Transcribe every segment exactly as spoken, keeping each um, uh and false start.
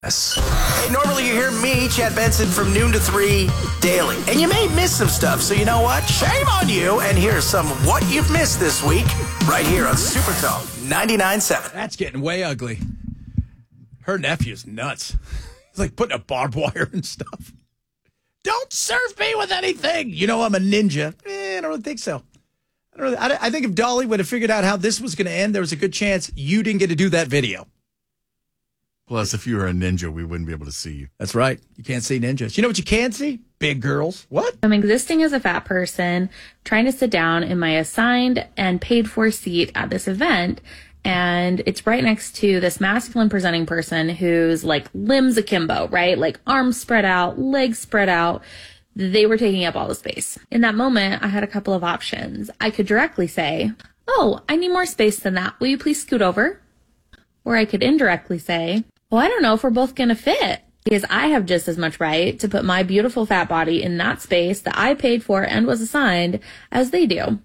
Yes. Hey, normally you hear me, Chad Benson, from noon to three daily. And you may miss some stuff, so you know what? Shame on you. And here's some of what you've missed this week right here on Super Talk ninety-nine point seven. That's getting way ugly. Her nephew's nuts. He's like putting up barbed wire and stuff. Don't serve me with anything. You know I'm a ninja. Eh, I don't really think so. I, don't really, I, I think if Dolly would have figured out how this was going to end, there was a good chance you didn't get to do that video. Plus, if you were a ninja, we wouldn't be able to see you. That's right. You can't see ninjas. You know what you can see? Big girls. What? I'm existing as a fat person, trying to sit down in my assigned and paid for seat at this event. And it's right next to this masculine presenting person who's like limbs akimbo, right? Like arms spread out, legs spread out. They were taking up all the space. In that moment, I had a couple of options. I could directly say, oh, I need more space than that. Will you please scoot over? Or I could indirectly say, well, I don't know if we're both going to fit, because I have just as much right to put my beautiful fat body in that space that I paid for and was assigned as they do.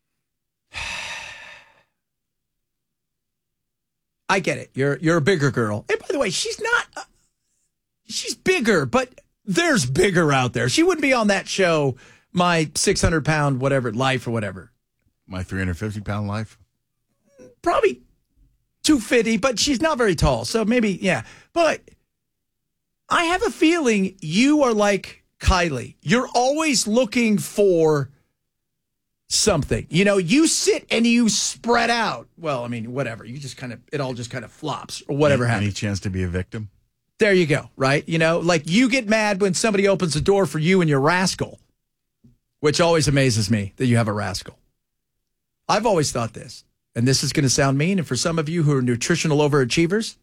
I get it. You're you're a bigger girl. And by the way, she's not, uh, she's bigger, but there's bigger out there. She wouldn't be on that show, my six hundred pound whatever, life or whatever. My three hundred fifty pound life? Probably two fifty, but she's not very tall. So maybe, yeah. But I have a feeling you are like Kylie. You're always looking for something. You know, you sit and you spread out. Well, I mean, whatever. You just kind of, it all just kind of flops or whatever any, happens. Any chance to be a victim? There you go, right? You know, like you get mad when somebody opens the door for you and your rascal, which always amazes me that you have a rascal. I've always thought this, and this is going to sound mean, and for some of you who are nutritional overachievers,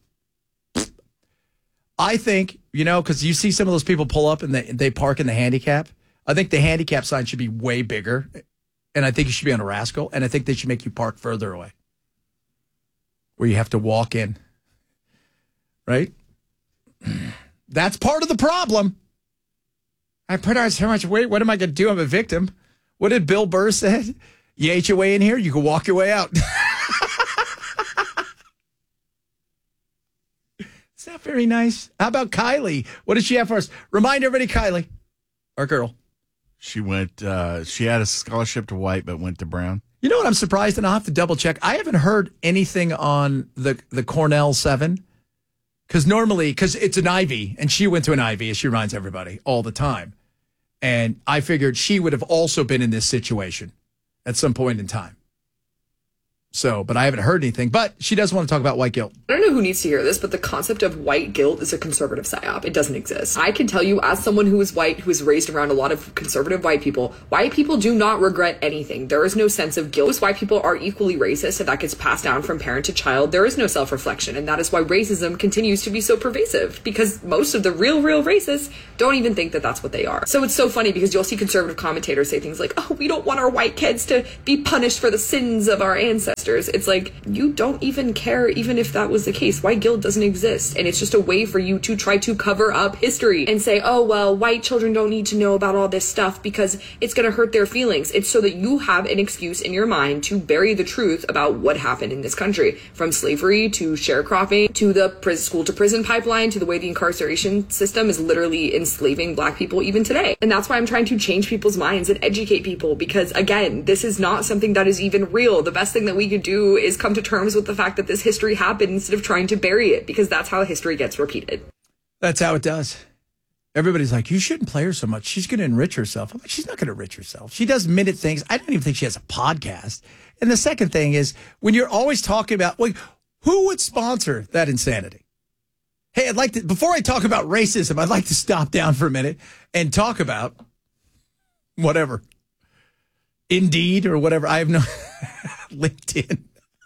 I think, you know, because you see some of those people pull up and they, they park in the handicap. I think the handicap sign should be way bigger, and I think you should be on a rascal, and I think they should make you park further away where you have to walk in, right? That's part of the problem. I put on so much weight. What am I going to do? I'm a victim. What did Bill Burr say? You ate your way in here, you can walk your way out. Is that very nice? How about Kylie? What did she have for us? Remind everybody, Kylie, our girl. She went, uh, she had a scholarship to white, but went to brown. You know what? I'm surprised, and I'll have to double check. I haven't heard anything on the, the Cornell seven. Because normally, because it's an Ivy, and she went to an Ivy, as she reminds everybody, all the time. And I figured she would have also been in this situation at some point in time. So, but I haven't heard anything. But she does want to talk about white guilt. I don't know who needs to hear this, but the concept of white guilt is a conservative psyop. It doesn't exist. I can tell you, as someone who is white, who is raised around a lot of conservative white people, white people do not regret anything. There is no sense of guilt. White people are equally racist, and that gets passed down from parent to child. There is no self-reflection, and that is why racism continues to be so pervasive, because most of the real, real racists don't even think that that's what they are. So it's so funny, because you'll see conservative commentators say things like, oh, we don't want our white kids to be punished for the sins of our ancestors. It's like, you don't even care even if that was the case. White guilt doesn't exist, and it's just a way for you to try to cover up history and say, oh, well, white children don't need to know about all this stuff because it's going to hurt their feelings. It's so that you have an excuse in your mind to bury the truth about what happened in this country, from slavery to sharecropping to the pris- school to prison pipeline to the way the incarceration system is literally enslaving black people even today. And that's why I'm trying to change people's minds and educate people, because again, this is not something that is even real. The best thing that we could do is come to terms with the fact that this history happened instead of trying to bury it, because that's how history gets repeated. That's how it does. Everybody's like, you shouldn't play her so much. She's going to enrich herself. I'm like, she's not going to enrich herself. She does minute things. I don't even think she has a podcast. And the second thing is, when you're always talking about, like, who would sponsor that insanity? Hey, I'd like to, before I talk about racism, I'd like to stop down for a minute and talk about whatever. Indeed or whatever. I have no LinkedIn.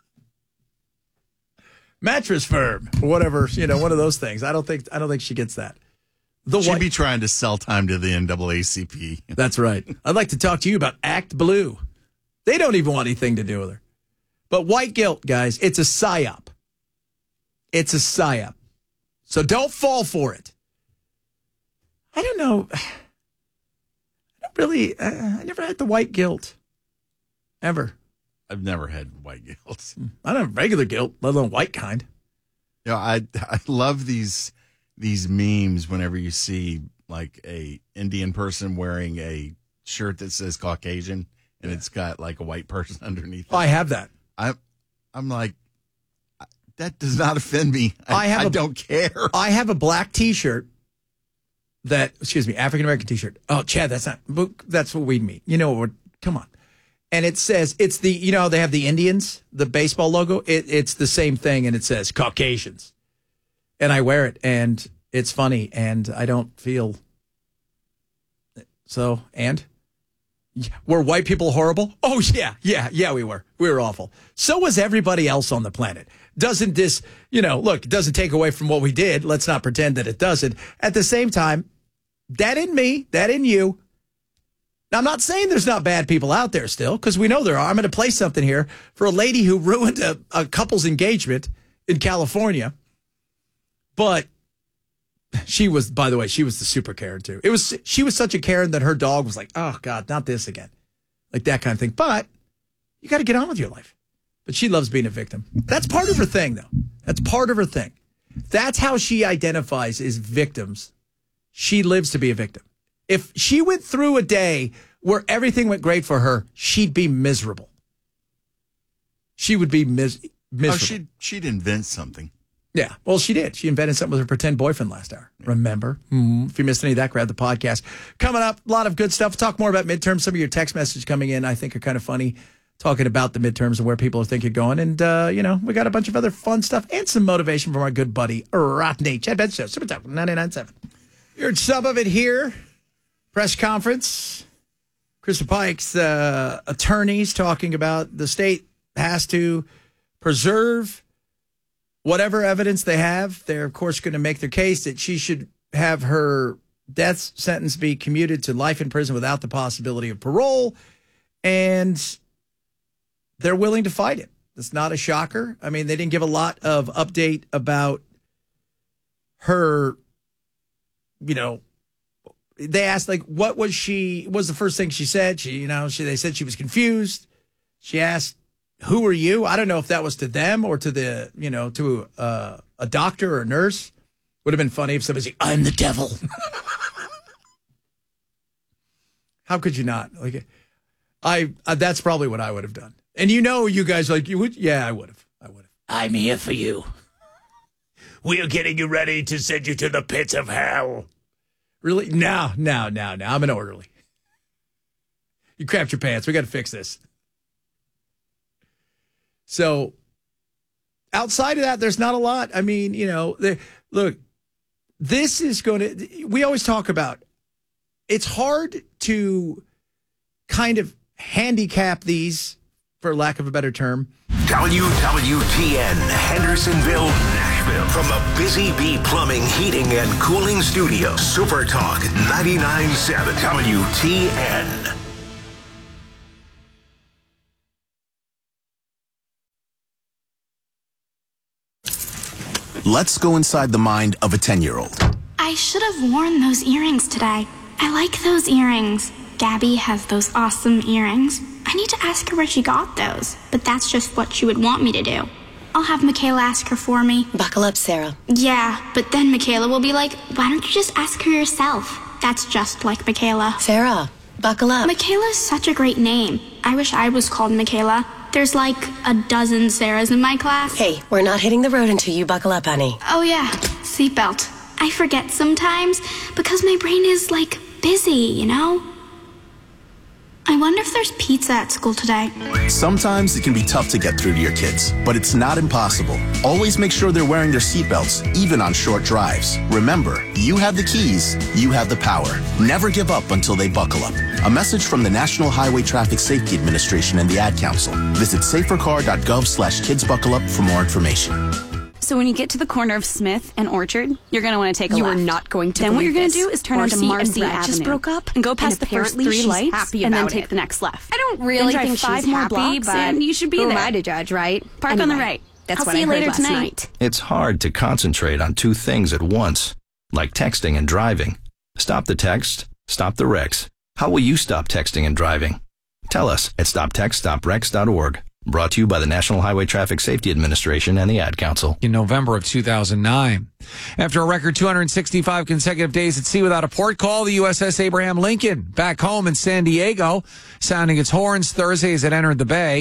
Mattress Firm, or whatever, you know, one of those things. I don't think I don't think she gets that. The She'd white, be trying to sell time to the N double A C P. That's right. I'd like to talk to you about Act Blue. They don't even want anything to do with her. But white guilt, guys, it's a psyop. It's a psyop. So don't fall for it. I don't know. I don't really, uh, I never had the white guilt. Ever. I've never had white guilt. I don't have regular guilt, let alone white kind. You know, I I love these these memes whenever you see like a Indian person wearing a shirt that says Caucasian and it's got like a white person underneath it. I have that. I, I'm like, that does not offend me. I, I have I a- don't care. I have a black T-shirt that, excuse me, African American T-shirt. Oh, Chad, that's not, that's what we mean. You know, we're, come on. And it says, it's the, you know, they have the Indians, the baseball logo. It, it's the same thing, and it says Caucasians. And I wear it, and it's funny, and I don't feel so. And were white people horrible? Oh, yeah, yeah, yeah, we were. We were awful. So was everybody else on the planet. Doesn't this, you know, look, it doesn't take away from what we did. Let's not pretend that it doesn't. At the same time, that in me, that in you. Now, I'm not saying there's not bad people out there still, because we know there are. I'm going to play something here for a lady who ruined a, a couple's engagement in California. But she was, by the way, she was the super Karen, too. It was, she was such a Karen that her dog was like, oh, God, not this again. Like that kind of thing. But you got to get on with your life. But she loves being a victim. That's part of her thing, though. That's part of her thing. That's how she identifies as victims. She lives to be a victim. If she went through a day where everything went great for her, she'd be miserable. She would be mis- miserable. Oh, she'd, she'd invent something. Yeah, well, she did. She invented something with her pretend boyfriend last hour. Remember? Mm-hmm. If you missed any of that, grab the podcast. Coming up, a lot of good stuff. Talk more about midterms. Some of your text messages coming in, I think, are kind of funny, talking about the midterms and where people are thinking going. And, uh, you know, we got a bunch of other fun stuff and some motivation from our good buddy, Rodney. Chad Benson Show, Super Talk ninety-nine point seven. You heard some of it here. Press conference. Krista Pike's uh, attorneys talking about the state has to preserve whatever evidence they have. They're, of course, going to make their case that she should have her death sentence be commuted to life in prison without the possibility of parole. And they're willing to fight it. It's not a shocker. I mean, they didn't give a lot of update about her, you know, they asked, like, what was she, what was the first thing she said? She, you know, she, they said she was confused. She asked, who are you? I don't know if that was to them or to the, you know, to uh, a doctor or a nurse. Would have been funny if somebody said, I'm the devil. How could you not? Like, I, uh, that's probably what I would have done. And you know, you guys like, you would, yeah, I would have. I would have. I'm here for you. We are getting you ready to send you to the pits of hell. Really? No, no, no, no. I'm an orderly. You crapped your pants. We got to fix this. So outside of that, there's not a lot. I mean, you know, the, look, this is going to, we always talk about, it's hard to kind of handicap these, for lack of a better term. W W T N, Hendersonville, Nashville. From a Busy Bee Plumbing, Heating, and Cooling Studio. Super Talk ninety-nine point seven W T N. Let's go inside the mind of a ten-year-old. I should have worn those earrings today. I like those earrings. Gabby has those awesome earrings. I need to ask her where she got those, but that's just what she would want me to do. I'll have Michaela ask her for me. Buckle up, Sarah. Yeah, but then Michaela will be like, why don't you just ask her yourself? That's just like Michaela. Sarah, buckle up. Michaela's such a great name. I wish I was called Michaela. There's like a dozen Sarahs in my class. Hey, we're not hitting the road until you buckle up, honey. Oh yeah, seatbelt. I forget sometimes because my brain is like busy, you know? I wonder if there's pizza at school today. Sometimes it can be tough to get through to your kids, but it's not impossible. Always make sure they're wearing their seatbelts, even on short drives. Remember, you have the keys, you have the power. Never give up until they buckle up. A message from the National Highway Traffic Safety Administration and the Ad Council. Visit safercar.gov slash kidsbuckleup for more information. So when you get to the corner of Smith and Orchard, you're going to want to take a you left. You are not going to Then what you're going to this. do is turn Marcy onto Marcy and Brad Avenue. just broke up, and go past and the first apparently three she's lights, happy and then about take it. the next left. I don't really then think drive five she's more happy, blocks, but and you should be who there. am I to judge, right? Park anyway, on the right. That's I'll what see I you heard later last tonight. night. It's hard to concentrate on two things at once, like texting and driving. Stop the text, stop the wrecks. How will you stop texting and driving? Tell us at stop text stop wrecks dot org. Brought to you by the National Highway Traffic Safety Administration and the Ad Council. In November of two thousand nine. After a record two hundred sixty-five consecutive days at sea without a port call, the U S S Abraham Lincoln, back home in San Diego, sounding its horns Thursday as it entered the bay.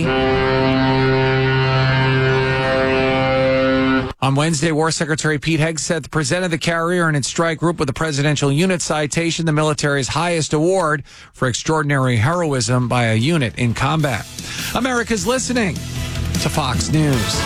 On Wednesday, War Secretary Pete Hegseth presented the carrier and its strike group with the Presidential Unit Citation, the military's highest award for extraordinary heroism by a unit in combat. America's listening to Fox News.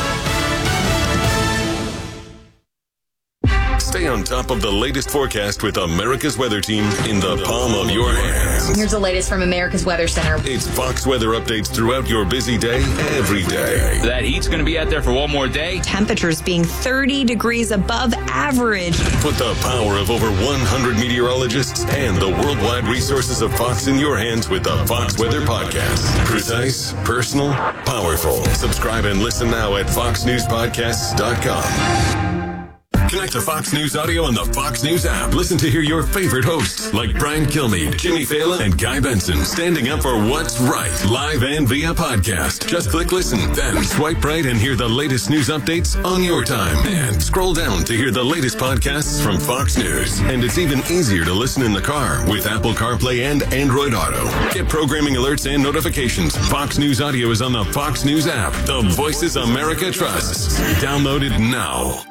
Stay on top of the latest forecast with America's Weather Team in the palm of your hands. Here's the latest from America's Weather Center. It's Fox weather updates throughout your busy day, every day. That heat's going to be out there for one more day. Temperatures being thirty degrees above average. Put the power of over one hundred meteorologists and the worldwide resources of Fox in your hands with the Fox Weather Podcast. Precise, personal, powerful. Subscribe and listen now at fox news podcasts dot com. Connect to Fox News Audio on the Fox News app. Listen to hear your favorite hosts like Brian Kilmeade, Jimmy Fallon, and Guy Benson standing up for what's right, live and via podcast. Just click listen, then swipe right and hear the latest news updates on your time. And scroll down to hear the latest podcasts from Fox News. And it's even easier to listen in the car with Apple CarPlay and Android Auto. Get programming alerts and notifications. Fox News Audio is on the Fox News app. The voices America trusts. Download it now.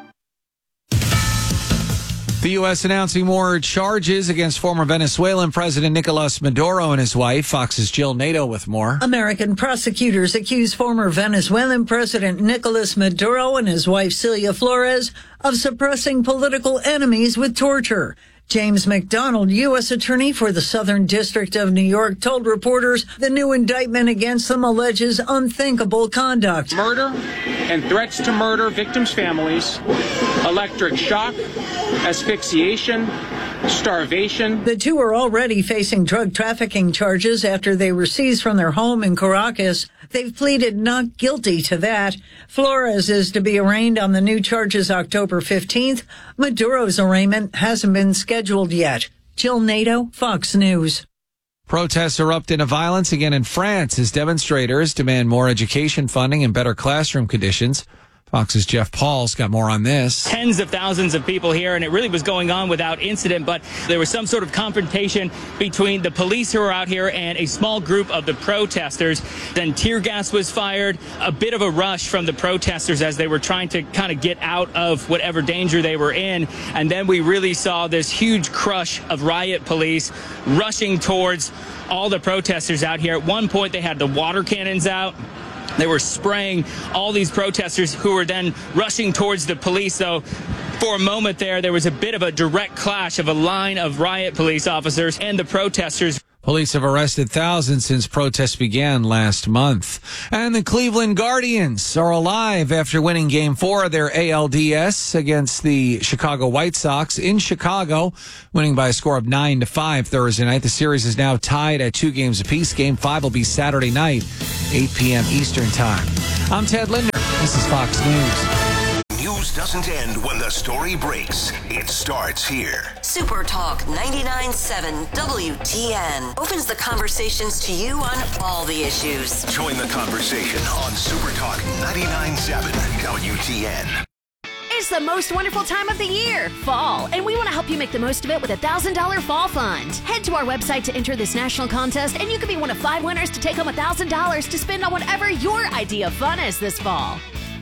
The U S announcing more charges against former Venezuelan President Nicolas Maduro and his wife. Fox's Jill Nato with more. American prosecutors accuse former Venezuelan President Nicolas Maduro and his wife Celia Flores of suppressing political enemies with torture. James McDonald, U S attorney for the Southern District of New York, told reporters the new indictment against them alleges unthinkable conduct. Murder and threats to murder victims' families, electric shock, asphyxiation, starvation. The two are already facing drug trafficking charges after they were seized from their home in Caracas. They've pleaded not guilty to that. Flores is to be arraigned on the new charges October fifteenth. Maduro's arraignment hasn't been scheduled yet. Jill Nato, Fox News. Protests erupt into violence again in France as demonstrators demand more education funding and better classroom conditions. Fox's Jeff Paul's got more on this. Tens of thousands of people here, and it really was going on without incident, but there was some sort of confrontation between the police who were out here and a small group of the protesters. Then tear gas was fired, a bit of a rush from the protesters as they were trying to kind of get out of whatever danger they were in. And then we really saw this huge crush of riot police rushing towards all the protesters out here. At one point, they had the water cannons out. They were spraying all these protesters who were then rushing towards the police. So for a moment there, there was a bit of a direct clash of a line of riot police officers and the protesters. Police have arrested thousands since protests began last month. And the Cleveland Guardians are alive after winning game four of their A L D S against the Chicago White Sox in Chicago, winning by a score of nine to five Thursday night. The series is now tied at two games apiece. Game five will be Saturday night, eight p.m. Eastern time. I'm Ted Lindner. This is Fox News. News doesn't end when the story breaks. It starts here. Super Talk ninety-nine point seven W T N opens the conversations to you on all the issues. Join the conversation on Super Talk ninety-nine point seven W T N. It's the most wonderful time of the year, fall, and we want to help you make the most of it with a one thousand dollars Fall Fund. Head to our website to enter this national contest, and you could be one of five winners to take home one thousand dollars to spend on whatever your idea of fun is this fall.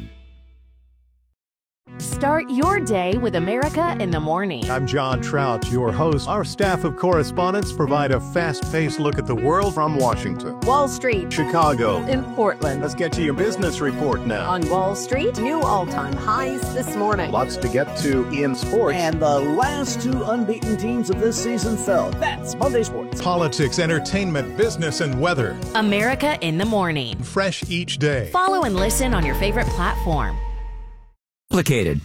Start your day with America in the Morning. I'm John Trout, your host. Our staff of correspondents provide a fast-paced look at the world from Washington, Wall Street, Chicago, and Portland. Let's get to your business report now. On Wall Street, new all-time highs this morning. Lots to get to in sports. And the last two unbeaten teams of this season fell. That's Monday Sports. Politics, entertainment, business, and weather. America in the Morning. Fresh each day. Follow and listen on your favorite platform. Complicated.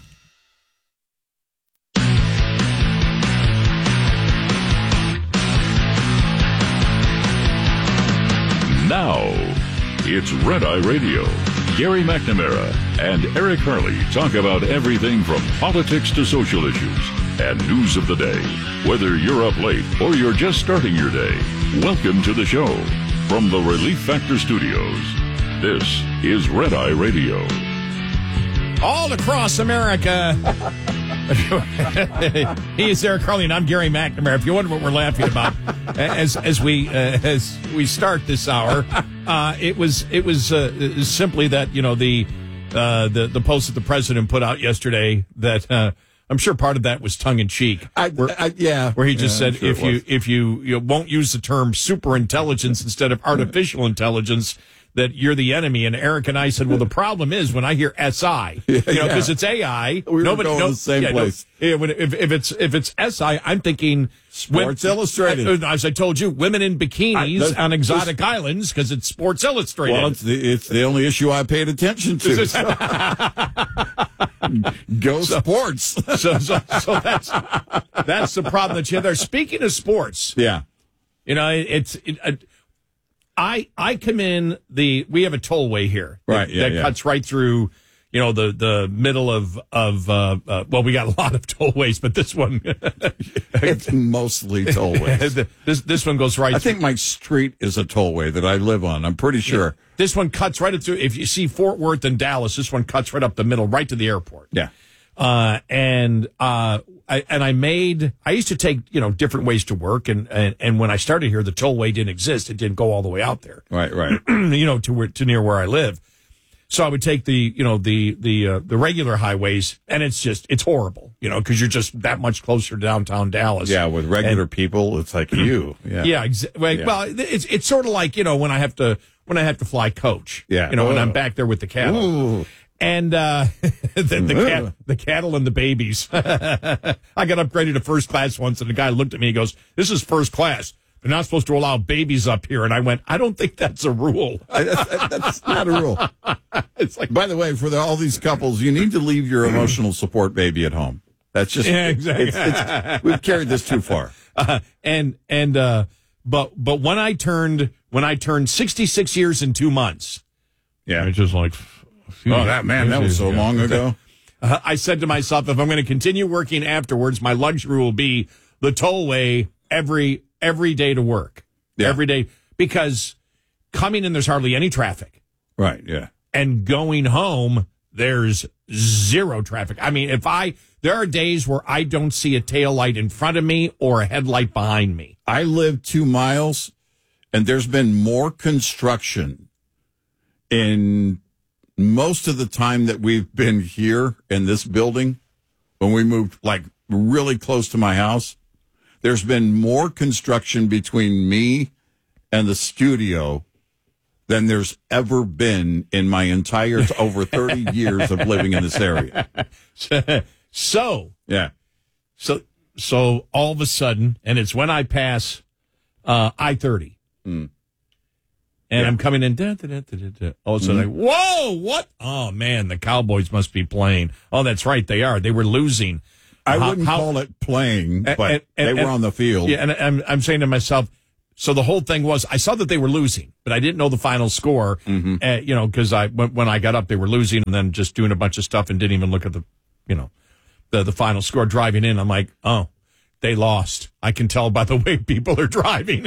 Now, it's Red Eye Radio. Gary McNamara and Eric Hurley talk about everything from politics to social issues and news of the day. Whether you're up late or you're just starting your day, welcome to the show. From the Relief Factor Studios, This is Red Eye Radio. All across America. He is Eric Carly, and I'm Gary McNamara. If you wonder what we're laughing about as as we uh, as we start this hour, uh, it was it was uh, simply that you know the uh, the the post that the president put out yesterday that. Uh, I'm sure part of that was tongue in cheek. I, I, yeah, where he just yeah, said sure if you was. if you, you won't use the term super intelligence instead of artificial intelligence, that you're the enemy. And Eric and I said, well, the problem is when I hear S I, you know, because yeah. it's A I. We were nobody going knows to the same yeah, place. No, yeah, when, if, if it's if it's S I, I'm thinking Sports when, Illustrated. As I told you, women in bikinis I, on exotic islands because it's Sports Illustrated. Well, it's the, it's the only issue I paid attention to. So. Go so, sports. so, so, so that's that's the problem that you have there. Speaking of sports, yeah, you know, it, it's. It, uh, I I come in the we have a tollway here, right? that, Yeah, that yeah. cuts right through, you know, the the middle of of uh, uh, well, we got a lot of tollways, but this one it's mostly tollways. this this one goes right. I through. think my street is a tollway that I live on. I'm pretty sure. Yeah. This one cuts right through. If you see Fort Worth and Dallas, this one cuts right up the middle, right to the airport. Yeah. Uh, and, uh, I, and I made, I used to take, you know, different ways to work. And, and, and when I started here, the tollway didn't exist. It didn't go all the way out there. Right, right. you know, to where, to near where I live. So I would take the, you know, the, the, uh, the regular highways, and it's just, it's horrible, you know, because you're just that much closer to downtown Dallas. Yeah, with regular and, people, it's like you. Yeah. Yeah. Exa- well, Yeah. well, it's, it's sort of like, you know, when I have to, when I have to fly coach. Yeah. You know, when Oh. I'm back there with the cattle. Ooh. And uh, the, the, cat, the cattle and the babies. I got upgraded to first class once, and the guy looked at me and goes, this is first class. They're not supposed to allow babies up here. And I went, I don't think that's a rule. I, that, that's not a rule. It's like, by the way, for the, all these couples, you need to leave your emotional support baby at home. That's just, yeah, exactly. it's, it's, we've carried this too far. Uh, and, and, uh, but, but when I turned, when I turned sixty-six years and two months, yeah, it's just like, oh, that man, that was so ago. long ago. Uh, I said to myself, if I'm going to continue working afterwards, my luxury will be the tollway every every day to work. Yeah. Every day. Because coming in, there's hardly any traffic. Right, yeah. And going home, there's zero traffic. I mean, if I, there are days where I don't see a tail light in front of me or a headlight behind me. I live two miles, and there's been more construction in most of the time that we've been here in this building. When we moved like really close to my house, there's been more construction between me and the studio than there's ever been in my entire over thirty years of living in this area. So, yeah. So, so all of a sudden, and it's when I pass uh, I thirty. Mm. And Yeah. I'm coming in. Da, da, da, da, da, da. All of a sudden, I, whoa, what? Oh, man, the Cowboys must be playing. Oh, that's right, they are. They were losing. I How- wouldn't how- call it playing, and- but and- they and- were on the field. Yeah, and I'm, I'm saying to myself, so the whole thing was, I saw that they were losing, but I didn't know the final score, Mm-hmm. uh, you know, because I when, when I got up, they were losing, and then just doing a bunch of stuff and didn't even look at the, you know, the the final score. Driving in, I'm like, oh, they lost. I can tell by the way people are driving.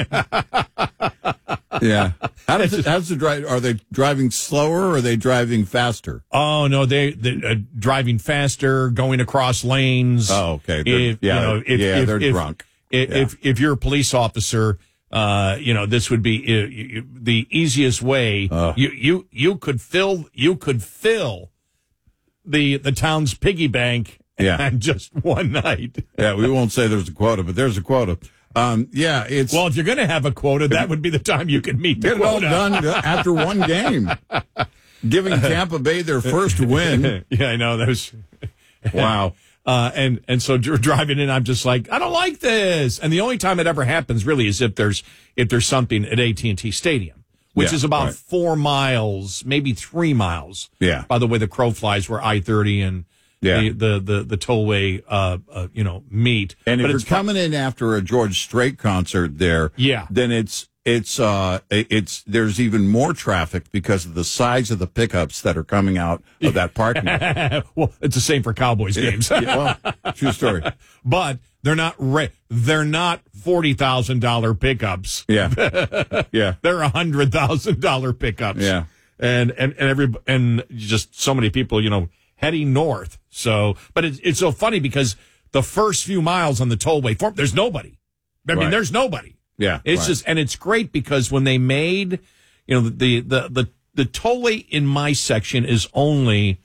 Yeah. How does it, how's the drive? Are they driving slower or are they driving faster? Oh no, they they uh, driving faster, going across lanes. Oh, okay. They're- If, yeah, you know, if, yeah, if, they're if, drunk. If, Yeah. if if you're a police officer, uh, you know this would be uh, you, the easiest way. Uh. You you you could fill you could fill the the town's piggy bank. Yeah. in just one night. Yeah, we won't say there's a quota, but there's a quota. Um, yeah, it's Well, if you're going to have a quota, that would be the time you could meet the get it all quota. done after one game, giving Tampa Bay their first win. Yeah, I know that was Wow. Uh, and and so dr- driving in, I'm just like, I don't like this. And the only time it ever happens really is if there's if there's something at A T and T Stadium, which Yeah, is about right. four miles, maybe three miles. Yeah. By the way, the crow flies where I thirty and Yeah. the, the the the tollway, uh, uh, you know, meet. And but if it's you're coming in after a George Strait concert there, Yeah. then it's it's uh it's there's even more traffic because of the size of the pickups that are coming out of that parking lot. well, it's the same for Cowboys games. Yeah, well, true story. But they're not re- they're not forty thousand dollar pickups. Yeah, yeah, They're a hundred thousand dollar pickups. yeah. and and and every and just so many people, you know, heading north. So, but it's it's so funny because the first few miles on the tollway form, there's nobody. I mean, Right. there's nobody. Yeah, it's right. just, and it's great because when they made, you know, the the the the tollway in my section is only.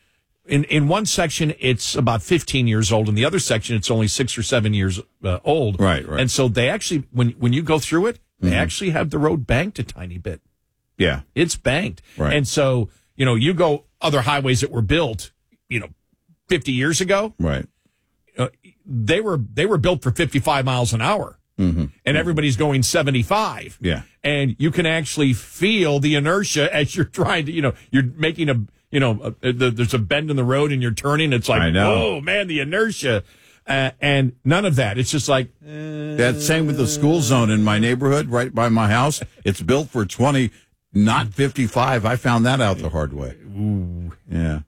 In in one section, it's about fifteen years old. In the other section, it's only six or seven years uh, old. Right, right. And so they actually, when when you go through it, they Mhm. actually have the road banked a tiny bit. Yeah. It's banked. Right. And so, you know, you go other highways that were built, you know, fifty years ago, Right. uh, they were they were built for fifty-five miles an hour. Mm-hmm. And everybody's going seventy-five. Yeah. And you can actually feel the inertia as you're trying to, you know, you're making a, you know, a, the, there's a bend in the road and you're turning. It's like, I know. oh, man, the inertia. Uh, and none of that. It's just like. That same with the school zone in my neighborhood, right by my house. It's built for twenty, not fifty-five. I found that out the hard way. Ooh. Yeah.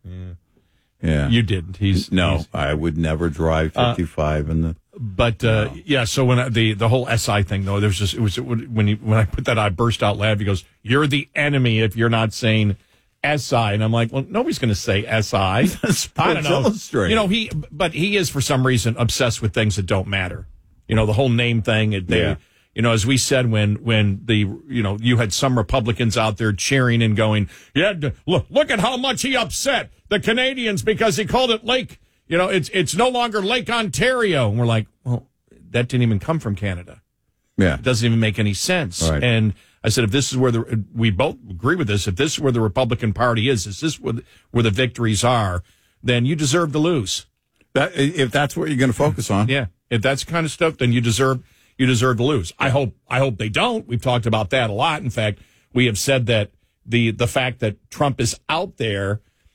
Yeah. You didn't. He's No, he's- I would never drive Uh, fifty-five in the. But uh, yeah, so when I, the the whole S I thing though, there's just it was when he, when I put that, I burst out laughing. He goes, "You're the enemy if you're not saying S I," and I'm like, "Well, nobody's going to say S I." I don't Sports know. Illustrated. You know, he but he is for some reason obsessed with things that don't matter. You know, the whole name thing. It, they, Yeah. You know, as we said when when the you know you had some Republicans out there cheering and going, "Yeah, d- look look at how much he upset the Canadians because he called it Lake." You know, it's it's no longer Lake Ontario. And we're like, well, that didn't even come from Canada. Yeah. It doesn't even make any sense. Right. And I said, if this is where the, we both agree with this, if this is where the Republican Party is, is this where the, where the victories are, then you deserve to lose. That, if that's what you're going to focus on. Yeah. If that's the kind of stuff, then you deserve, you deserve to lose. I hope, I hope they don't. We've talked about that a lot. In fact, we have said that the, the fact that Trump is out there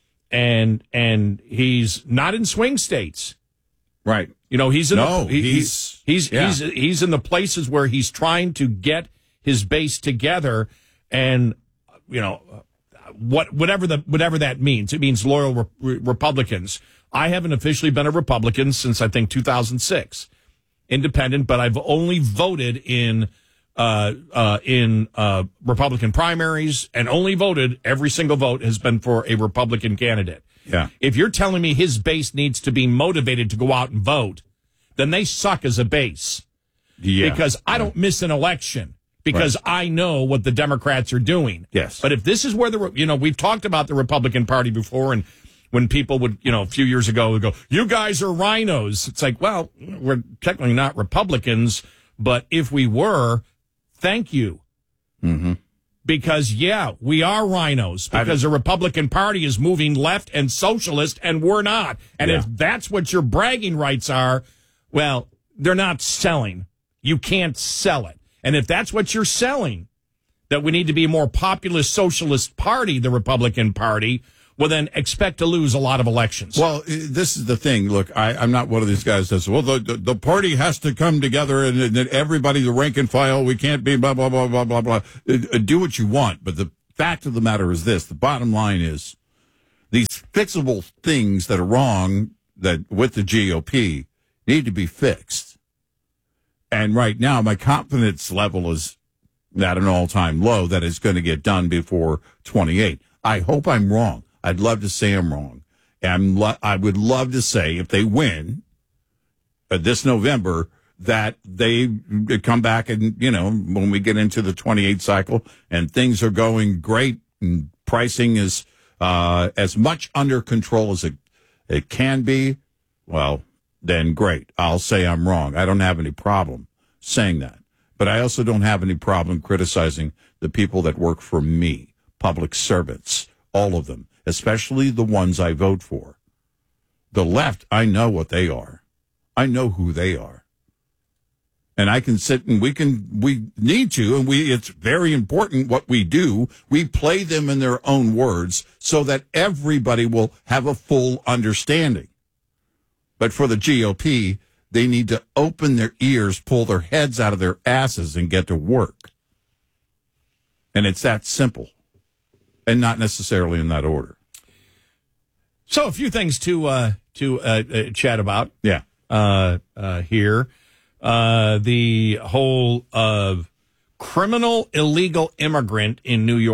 and, and he's not in swing states. Right. You know, he's in No, the, he, he's- he's, yeah. he's, he's in the places where he's trying to get his base together and, you know, what, whatever the, whatever that means. It means loyal re- Republicans. I haven't officially been a Republican since I think two thousand six. Independent, but I've only voted in, uh, uh, in, uh, Republican primaries and only voted, every single vote has been for a Republican candidate. Yeah. If you're telling me his base needs to be motivated to go out and vote, then they suck as a base. Yeah. Because I don't miss an election because I know what the Democrats are doing. Yes. But if this is where the, you know, we've talked about the Republican Party before, and when people would, you know, a few years ago would go, you guys are rhinos. It's like, well, we're technically not Republicans, but if we were, thank you. Mm-hmm. Because, yeah, we are rhinos because the Republican Party is moving left and socialist, and we're not. And Yeah. if that's what your bragging rights are, well, they're not selling. You can't sell it. And if that's what you're selling, that we need to be a more populist socialist party, the Republican Party, well, then expect to lose a lot of elections. Well, i- this is the thing. Look, I, I'm not one of these guys that says, well, the, the, the party has to come together and, and everybody, the rank and file, we can't be blah, blah, blah, blah, blah, blah. Uh, uh, Do what you want. But the fact of the matter is this. The bottom line is these fixable things that are wrong that with the G O P need to be fixed. And right now, my confidence level is at an all-time low that it's going to get done before twenty-eight. I hope I'm wrong. I'd love to say I'm wrong. I'm lo- I would love to say if they win uh, this November that they come back and, you know, when we get into the twenty-eight cycle and things are going great and pricing is uh, as much under control as it, it can be, well, then great. I'll say I'm wrong. I don't have any problem saying that. But I also don't have any problem criticizing the people that work for me, public servants, all of them, especially the ones I vote for. The left, I know what they are. I know who they are. And I can sit and we can, we need to, and we, it's very important what we do. We play them in their own words so that everybody will have a full understanding. But for the G O P, they need to open their ears, pull their heads out of their asses, and get to work. And it's that simple, and not necessarily in that order. So a few things to uh, to uh, uh, chat about. Yeah. Uh, uh, here, uh, the whole uh, criminal illegal immigrant in New York.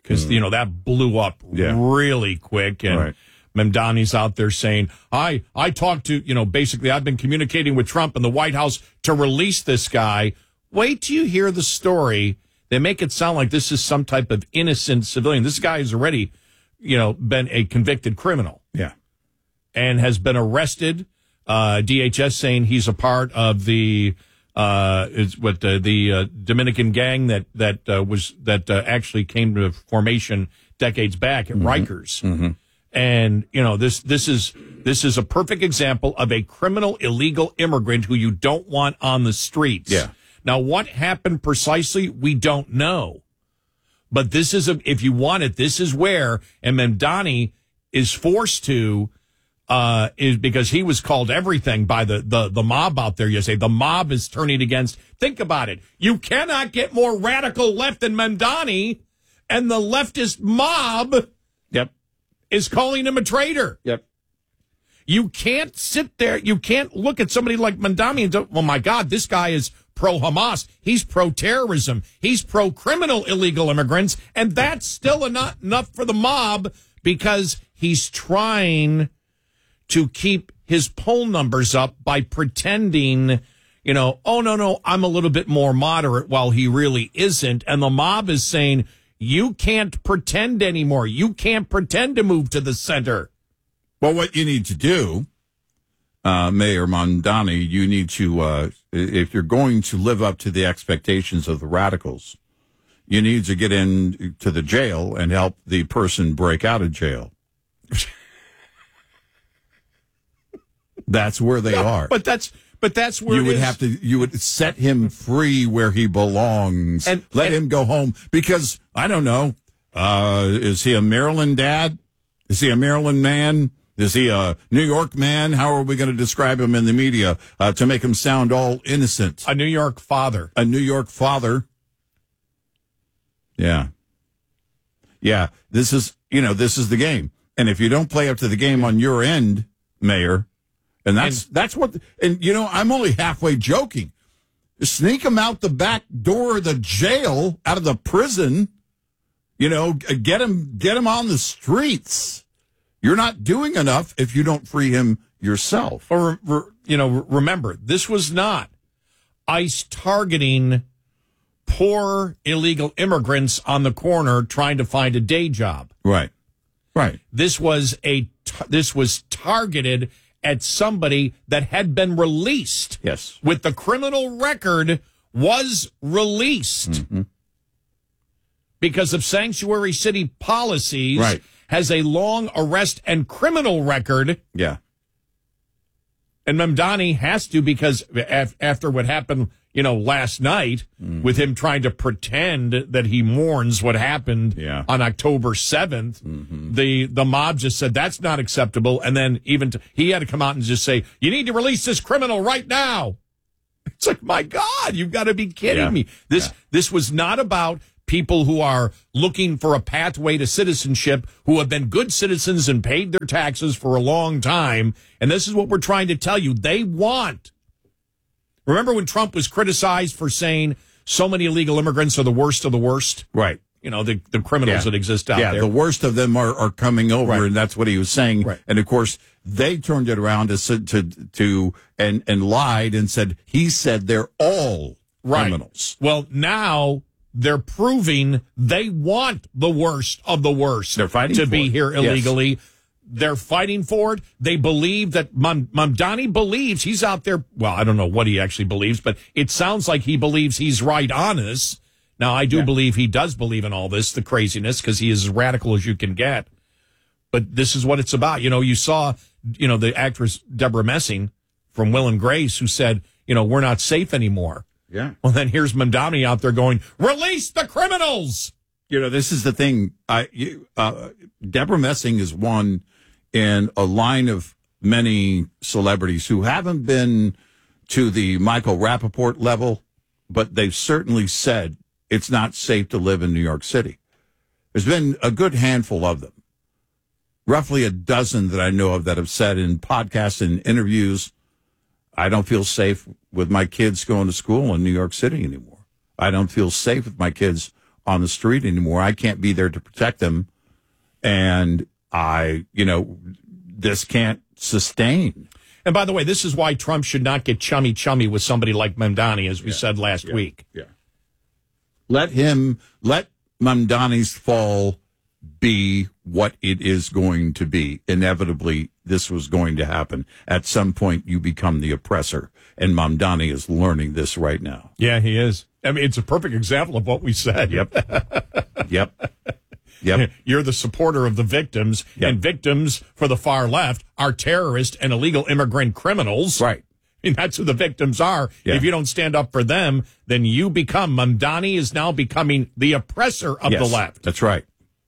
because, mm. you know, that blew up yeah. really quick. And right. Mamdani's out there saying, I, I talked to, you know, basically I've been communicating with Trump and the White House to release this guy. Wait till you hear the story. They make it sound like this is some type of innocent civilian. This guy has already, you know, been a convicted criminal. Yeah. And has been arrested. Uh, D H S saying he's a part of the, uh, is what uh, the uh, Dominican gang that, that uh, was, that uh, actually came to formation decades back at mm-hmm. Rikers. Mm-hmm. And, you know, this, this is, this is a perfect example of a criminal illegal immigrant who you don't want on the streets. Yeah. Now, what happened precisely, we don't know. But this is, a, if you want it, this is where, and Mamdani is forced to, uh, is because he was called everything by the, the, the mob out there yesterday. The mob is turning against, think about it. You cannot get more radical left than Mamdani, and the leftist mob yep. is calling him a traitor. Yep. You can't sit there, you can't look at somebody like Mamdani and go, oh my God, this guy is pro-Hamas. He's pro-terrorism. He's pro-criminal illegal immigrants. And that's still enough, enough for the mob because he's trying to keep his poll numbers up by pretending, you know, oh, no, no, I'm a little bit more moderate while he really isn't. And the mob is saying, you can't pretend anymore. You can't pretend to move to the center. Well, what you need to do, uh, Mayor Mamdani, you need to, uh, if you're going to live up to the expectations of the radicals, you need to get into the jail and help the person break out of jail. That's where they yeah, are. But that's but that's where you it would is. have to. You would set him free where he belongs. And let and, him go home because I don't know. Uh, is he a Maryland dad? Is he a Maryland man? Is he a New York man? How are we going to describe him in the media uh, to make him sound all innocent? A New York father. A New York father. Yeah. Yeah. This is, you know, this is the game. And if you don't play up to the game on your end, Mayor, and that's, and, that's what, and you know, I'm only halfway joking. Sneak him out the back door of the jail, out of the prison, you know, get him, get him on the streets. You're not doing enough if you don't free him yourself. Or, you know, remember, this was not ICE targeting poor illegal immigrants on the corner trying to find a day job. Right. Right. This was a, this was targeted at somebody that had been released. Yes. With the criminal record was released. Mm-hmm. Because of sanctuary city policies. Right. Has a long arrest and criminal record. Yeah. And Mamdani has to because af- after what happened, you know, last night mm-hmm. with him trying to pretend that he mourns what happened yeah. on October seventh, mm-hmm. the, the mob just said that's not acceptable. And then even to, he had to come out and just say, you need to release this criminal right now. It's like, my God, you've got to be kidding yeah. me. This, yeah. this was not about people who are looking for a pathway to citizenship, who have been good citizens and paid their taxes for a long time. And this is what we're trying to tell you. They want. Remember when Trump was criticized for saying so many illegal immigrants are the worst of the worst? Right. You know, the, the criminals yeah. that exist out yeah, there. Yeah, the worst of them are, are coming over, right. and that's what he was saying. Right. And, of course, they turned it around to, to, to and, and lied and said, he said they're all right. criminals. Well, now they're proving they want the worst of the worst They're fighting to for be it. here illegally. Yes. They're fighting for it. They believe that Mam- Mamdani believes he's out there. Well, I don't know what he actually believes, but it sounds like he believes he's right on this. Now, I do yeah. believe he does believe in all this, the craziness, because he is as radical as you can get. But this is what it's about. You know, you saw, you know, the actress Deborah Messing from Will and Grace who said, you know, we're not safe anymore. Yeah. Well, then here's Mamdani out there going, release the criminals. You know, this is the thing. I, you, uh, Deborah Messing is one in a line of many celebrities who haven't been to the Michael Rappaport level, but they've certainly said it's not safe to live in New York City. There's been a good handful of them, roughly a dozen that I know of that have said in podcasts and interviews, I don't feel safe with my kids going to school in New York City anymore. I don't feel safe with my kids on the street anymore. I can't be there to protect them. And I, you know, this can't sustain. And by the way, this is why Trump should not get chummy chummy with somebody like Mamdani, as we yeah. said last yeah. week. Yeah. Let him, let Mamdani's fall be what it is going to be. Inevitably, this was going to happen. At some point, you become the oppressor. And Mamdani is learning this right now. Yeah, he is. I mean, it's a perfect example of what we said. Yep. yep. Yep. You're the supporter of the victims, yep. and victims for the far left are terrorists and illegal immigrant criminals. Right. I mean, that's who the victims are. Yeah. If you don't stand up for them, then you become, Mamdani is now becoming the oppressor of yes, the left. That's right.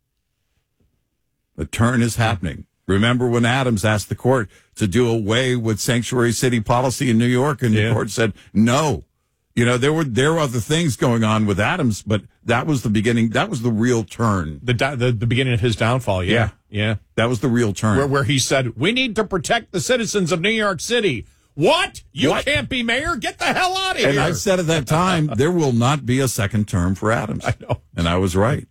The turn is happening. Remember when Adams asked the court to do away with sanctuary city policy in New York, and yeah. the court said no. You know, there were there were other things going on with Adams, but that was the beginning. That was the real turn. The the, the beginning of his downfall. Yeah. yeah. Yeah. That was the real turn. Where, where he said, we need to protect the citizens of New York City. What? You what? can't be mayor? Get the hell out of and here. And I said at that time, there will not be a second term for Adams. I know. And I was right.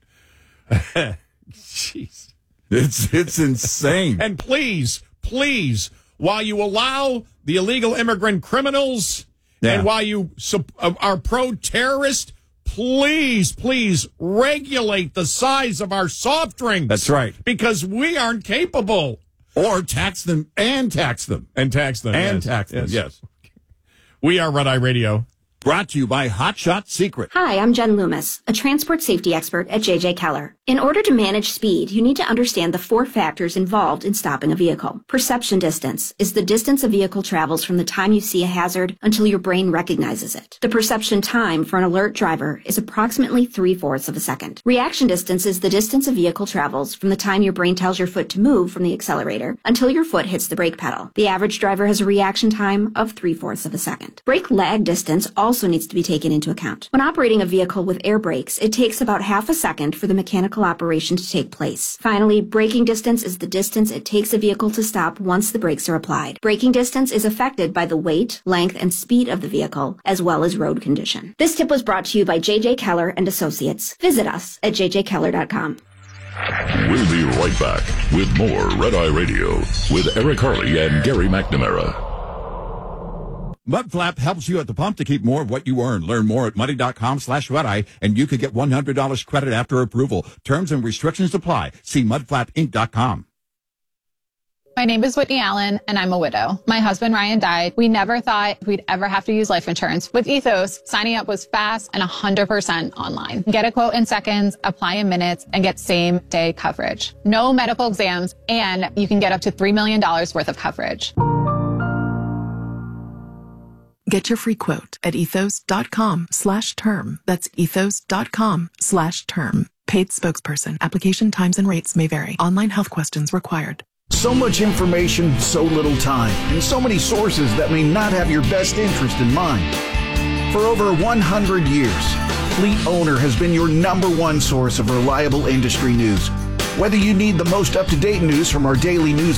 Jeez. It's, it's insane. And please, please, while you allow the illegal immigrant criminals yeah. and while you are pro-terrorist, please, please regulate the size of our soft drinks. That's right. Because we aren't capable. Or tax them and tax them. And tax them. And yes. tax them, yes. yes. We are Red Eye Radio. Brought to you by Hot Shot Secret. Hi, I'm Jen Loomis, a transport safety expert at J J Keller. In order to manage speed, you need to understand the four factors involved in stopping a vehicle. Perception distance is the distance a vehicle travels from the time you see a hazard until your brain recognizes it. The perception time for an alert driver is approximately three-fourths of a second. Reaction distance is the distance a vehicle travels from the time your brain tells your foot to move from the accelerator until your foot hits the brake pedal. The average driver has a reaction time of three-fourths of a second. Brake lag distance also needs to be taken into account. When operating a vehicle with air brakes, it takes about half a second for the mechanical operation to take place. Finally, braking distance is the distance it takes a vehicle to stop once the brakes are applied. Braking distance is affected by the weight, length, and speed of the vehicle, as well as road condition. This tip was brought to you by J J Keller and Associates. Visit us at j j keller dot com. We'll be right back with more Red Eye Radio with Eric Harley and Gary McNamara. Mudflap helps you at the pump to keep more of what you earn. Learn more at muddy.com slash redeye, and you could get one hundred dollars credit after approval. Terms and restrictions apply. See mud flap inc dot com. My name is Whitney Allen, and I'm a widow. My husband, Ryan, died. We never thought we'd ever have to use life insurance. With Ethos, signing up was fast and one hundred percent online. Get a quote in seconds, apply in minutes, and get same-day coverage. No medical exams, and you can get up to three million dollars worth of coverage. Get your free quote at ethos.com slash term. That's ethos.com slash term. Paid spokesperson. Application times and rates may vary. Online health questions required. So much information, so little time, and so many sources that may not have your best interest in mind. For over one hundred years, Fleet Owner has been your number one source of reliable industry news. Whether you need the most up-to-date news from our daily news